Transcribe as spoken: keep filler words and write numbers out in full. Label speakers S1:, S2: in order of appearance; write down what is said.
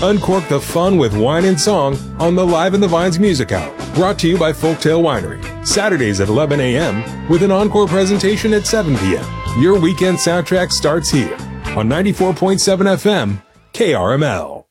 S1: Uncork the fun with wine and song on the Live in the Vines Music Hour, brought to you by Folktail Winery. Saturdays at eleven a.m. with an encore presentation at seven p.m. Your weekend soundtrack starts here on ninety-four point seven F M, K R M L.